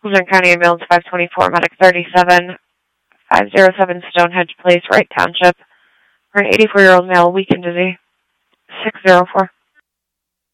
Fulton County Ambulance 524, Medic 37, 507 Stonehenge Place, Wright Township, for an 84-year-old male, weak and dizzy. 604.